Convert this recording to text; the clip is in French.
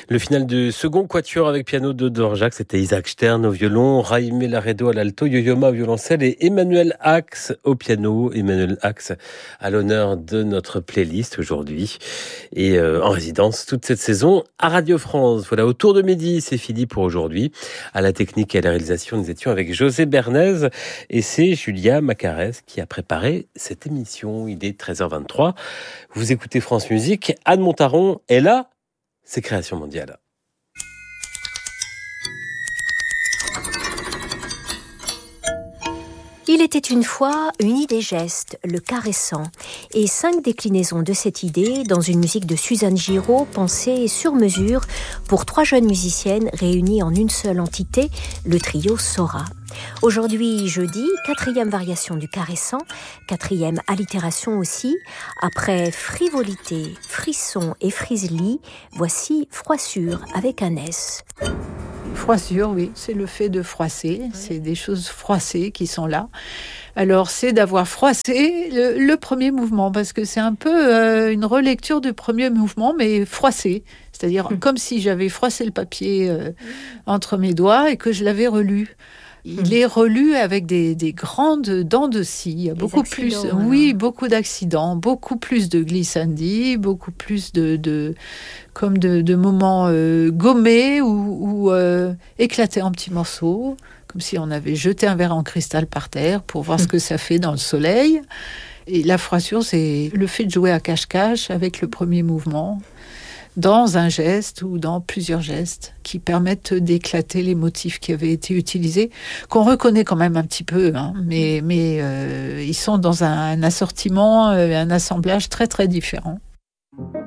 Le final du second quatuor avec piano de Dvorak, c'était Isaac Stern au violon, Jaime Laredo à l'alto, Yo-Yo Ma au violoncelle et Emmanuel Ax au piano. Emmanuel Ax à l'honneur de notre playlist aujourd'hui et en résidence toute cette saison à Radio France. Voilà, autour de midi, c'est fini pour aujourd'hui. À la technique et à la réalisation, nous étions avec José Bernays et c'est Julia Macarès qui a préparé cette émission. Il est 13h23. Vous écoutez France Musique. Anne Montaron est là. C'est Création Mondiale. Il était une fois une idée geste, le caressant, et 5 déclinaisons de cette idée dans une musique de Suzanne Giraud pensée sur mesure pour 3 jeunes musiciennes réunies en une seule entité, le trio Sora. Aujourd'hui, jeudi, 4e variation du caressant, 4e allitération aussi. Après frivolité, frisson et friselis, voici froissure avec un S. Froissure, oui, c'est le fait de froisser, c'est des choses froissées qui sont là. Alors, c'est d'avoir froissé le premier mouvement, parce que c'est un peu une relecture du premier mouvement, mais froissé. C'est-à-dire comme si j'avais froissé le papier entre mes doigts et que je l'avais relu. Il est relu avec des grandes dents de scie. Il y a beaucoup plus, beaucoup d'accidents, beaucoup plus de glissandi, beaucoup plus de moments gommés ou éclatés en petits morceaux, comme si on avait jeté un verre en cristal par terre pour voir ce que ça fait dans le soleil. Et la froissure, c'est le fait de jouer à cache-cache avec le premier mouvement, dans un geste ou dans plusieurs gestes qui permettent d'éclater les motifs qui avaient été utilisés, qu'on reconnaît quand même un petit peu, mais ils sont dans un assortiment, un assemblage très très différent.